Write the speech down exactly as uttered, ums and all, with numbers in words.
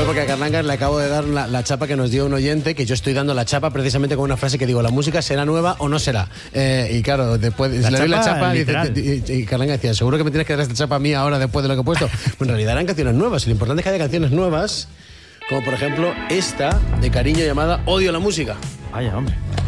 Bueno, porque a Carlangas le acabo de dar la, la chapa que nos dio un oyente, que yo estoy dando la chapa precisamente con una frase que digo, ¿la música será nueva o no será? Eh, y claro, después La le doy la chapa, chapa y, literal. dice, y, y Carlangas decía, seguro que me tienes que dar esta chapa a mí ahora después de lo que he puesto. Pues en realidad eran canciones nuevas, y lo importante es que haya canciones nuevas, como por ejemplo esta de Cariño llamada Odio la música. Vaya, hombre.